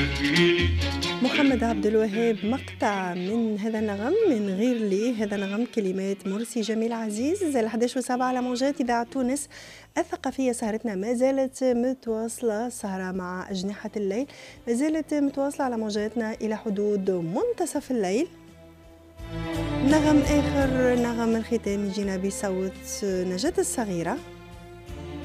محمد عبد الوهاب مقطع من هذا النغم من غير لي. هذا نغم كلمات مرسي جميل عزيز. 11:07 على موجات إذاعة تونس الثقافية. سهرتنا ما زالت متواصلة، سهرة مع أجنحة الليل ما زالت متواصلة على موجاتنا إلى حدود منتصف الليل. نغم آخر، نغم الختام، يجينا بصوت نجاة الصغيرة.